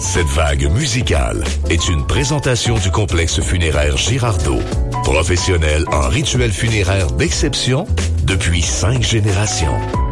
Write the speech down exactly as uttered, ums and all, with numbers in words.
Cette vague musicale est une présentation du complexe funéraire Girardot, professionnel en rituels funéraires d'exception depuis cinq générations.